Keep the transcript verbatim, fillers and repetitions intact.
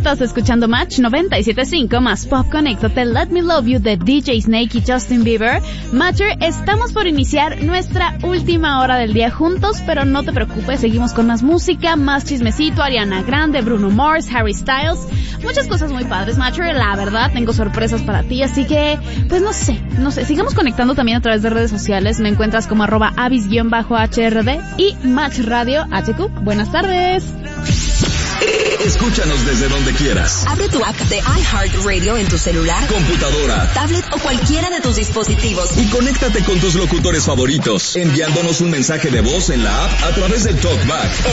Estás escuchando Match noventa y siete punto cinco más Pop. Conéctate, Let Me Love You de D J Snake y Justin Bieber. Matcher, estamos por iniciar nuestra última hora del día juntos, pero no te preocupes, seguimos con más música, más chismecito, Ariana Grande, Bruno Mars, Harry Styles, muchas cosas muy padres, Matcher. La verdad, tengo sorpresas para ti, así que, pues no sé, no sé, sigamos conectando también a través de redes sociales. Me encuentras como arroba avis-H R D y Match Radio H Q. Buenas tardes. Escúchanos desde donde quieras. Abre tu app de iHeartRadio en tu celular, computadora, tablet o cualquiera de tus dispositivos. Y conéctate con tus locutores favoritos, enviándonos un mensaje de voz en la app a través del TalkBack.